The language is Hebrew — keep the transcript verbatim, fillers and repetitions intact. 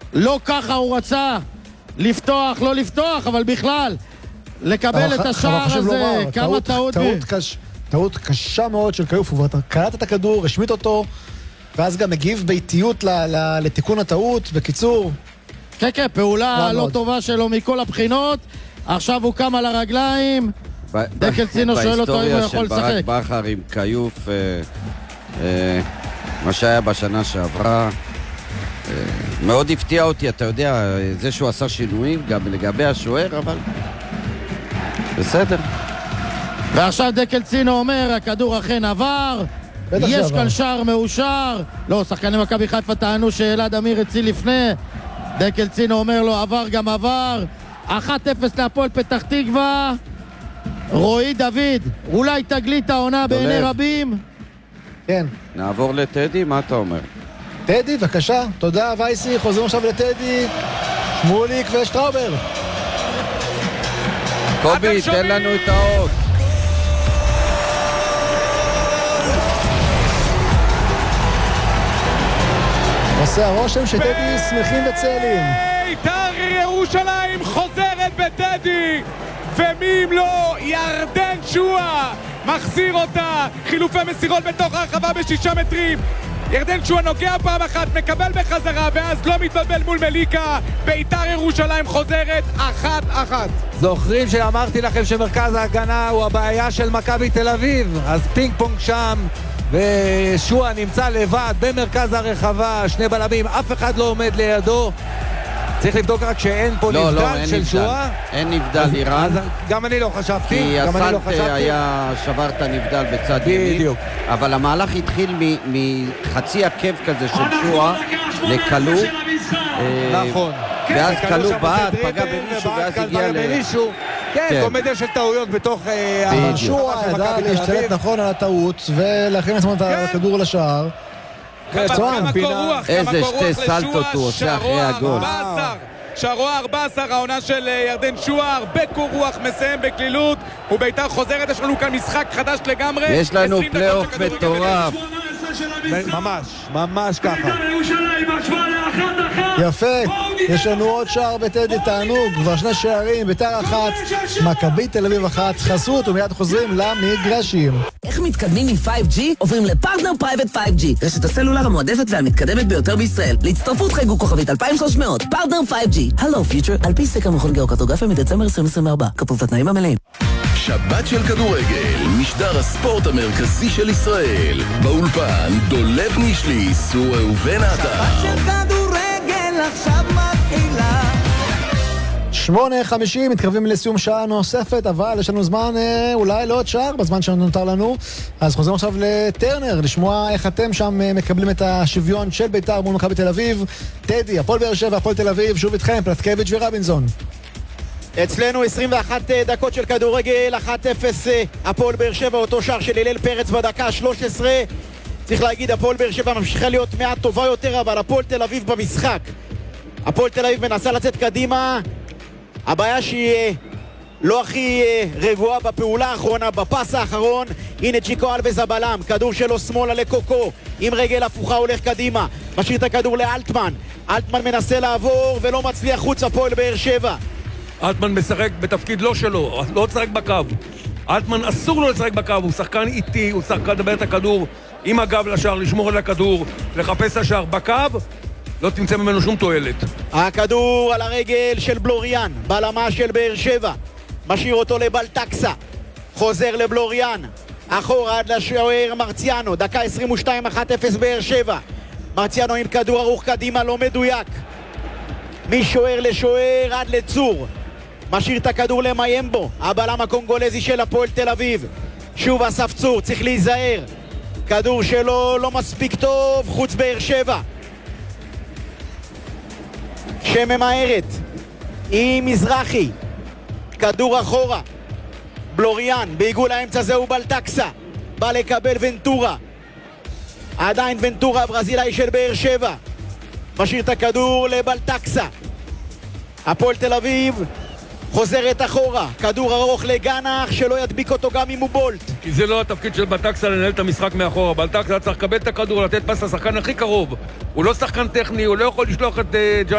לא ככה הוא רצה לפתוח, לא לפתוח, אבל בכלל לקבל את השער הזה. כמה טעות. טעות קשה מאוד של קיוף, הוא קלט את הכדור, השמיט אותו, ואז גם מגיב באיטיות לתיקון הטעות. בקיצור, כן, כן, פעולה לא טובה שלו מכל הבחינות. עכשיו הוא קם על הרגליים, דקל צינו שואל אותו אם הוא יכול לשחק. בהיסטוריה של ברק בכר עם קיוף, מה שהיה בשנה שעברה, מאוד הפתיע אותי, אתה יודע, זה שהוא עשה שינויים גם לגבי השוער, אבל בסדר. ועכשיו דקל צינו אומר, הכדור אכן עבר, יש כאן שער מאושר. לא, שחקני מכבי חיפה טענו שאלעד אמיר הציל לפני, דקל צינו אומר לו, עבר גם עבר. אחת אפס להפועל פתח תקווה. רועי דוד, אולי תגלית העונה בעיני רבים. כן. נעבור לטדי, מה אתה אומר? טדי, בבקשה, תודה וייסי, חוזרים עכשיו לטדי, שמוליק ושטראובר. קובי, תן לנו את האות. עושה הרושם שטדי שמחים וצלים. בית"ר ירושלים חוזרת בטדי, ומי אם לא, ירדן שועה מחזיר אותה, חילופי מסירות בתוך הרחבה בשישה מטרים. ירדן שועה נוגע פעם אחת, מקבל בחזרה, ואז לא מתבלבל מול מליקה. בית"ר ירושלים חוזרת אחת אחת. זוכרים שאמרתי לכם שמרכז ההגנה הוא הבעיה של מכבי תל אביב, אז פינג פונג שם, ושועה נמצא לבד במרכז הרחבה, שני בלמים, אף אחד לא עומד לידו. צריך לבדוק רק שאין פה לא, נבדל לא, של שועה. אין נבדל איראן. גם אני לא חשבתי. כי הסנטה היה שבר את הנבדל בצד ימין. אבל המהלך התחיל מחצי עקב כזה של שועה לכלו. נכון. ואז כלו בעד, פגע במישהו ואז הגיע למישהו. כן, קומדיה של טעויות בתוך שועה ידע להשתלט נכון על הטעות ולהכין עצמו את הכדור לשער. איזה שתי סלטות הוא עושה אחרי הגול. שערו ארבע עשרה, העונה של ירדן שועה, הרבה קור רוח, מסיים בקלילות, ובית"ר חוזרת. יש לנו כאן משחק חדש לגמרי. יש לנו פלייאוף מטורף. ממש, ממש ככה. יפה, יש לנו עוד שער בטדי, תענוג, כבר שני שערים, בית"ר אחת, מכבי תל אביב אחת, חסות ומיד חוזרים למגרשים. איך מתקדמים מ-פייב ג'י? עוברים לפרטנר פרייבט פייב ג'י, רשת הסלולר המועדפת והמתקדמת ביותר בישראל. להצטרפות חייגו כוכבית אלפיים ושלוש מאות, פרטנר פייב ג'י. הלו פיוטר, על פי סקר מכון גיאוקרטוגרפיה מדצמבר עשרים עשרים וארבע, כפוף לתנאים המלאים. שבת של כדורגל, משדר הספורט המרכזי של ישראל. באולפן דולב נישלי, סור ראובן עטר. שבת של כדורגל עכשיו מתחילה. שמונה חמישים, מתקרבים לסיום שעה נוספת, אבל יש לנו זמן אה, אולי לעוד שער בזמן שנותר לנו. אז חוזרים עכשיו לטרנר, לשמוע איך אתם שם אה, מקבלים את השוויון של בית"ר מול מכבי תל אביב. טדי, הפועל באר שבע, הפועל תל אביב, שוב איתכם, פלטקביץ' ורבינזון. אצלנו עשרים ואחת דקות של כדורגל, אחת אפס הפועל באר שבע, אותו שער של הלל פרץ בדקה שלוש עשרה. צריך להגיד, הפועל באר שבע ממשיכה להיות מעט טובה יותר, אבל הפועל תל אביב במשחק. הפועל תל אביב מנסה לצאת קדימה, הבעיה שהיא לא הכי רגועה בפעולה האחרונה, בפס האחרון. הנה צ'יקו אלבז הבלם, כדור שלו שמאלה לקוקו, עם רגל הפוכה הולך קדימה, משאיר את הכדור לאלטמן, אלטמן מנסה לעבור ולא מצליח, חוץ הפועל באר שבע. אלטמן משחק בתפקיד לא שלו, לא לשחק בקו. אלטמן אסור לו לשחק בקו, הוא שחקן איטי, הוא שחקן לדבר את הכדור עם הגב לשער, לשמור על הכדור, לחפש את השער בקו, לא תמצא ממנו שום תועלת. הכדור על הרגל של בלוריאן, בלמה של באר שבע, משאיר אותו לבלטקסה, חוזר לבלוריאן, אחורה עד לשוער מרציאנו, דקה עשרים ושתיים, אחת אפס באר שבע. מרציאנו עם כדור ארוך קדימה, לא מדויק, משוער לשוער עד לצור, משאיר את הכדור למיימבו, הבלם הקונגולזי של הפועל תל אביב. שוב אסף צור, צריך להיזהר, כדור שלו לא מספיק טוב, חוץ באר שבע שממהרת עם מזרחי, כדור אחורה, בלוריאן בעיגול האמצע, זהו בלטקסה, בא לקבל ונטורה, עדיין ונטורה הברזילאי של באר שבע, משאיר את הכדור לבלטקסה. הפועל תל אביב חוזרת אחורה, כדור ארוך לגנח שלא ידביק אותו גם אם הוא בולט, כי זה לא התפקיד של בלטקסה לנהל את המשחק מאחורה. בלטקסה צריך לקבל את הכדור, לתת פס לשחקן הכי קרוב, הוא לא שחקן טכני, הוא לא יכול לשלוח את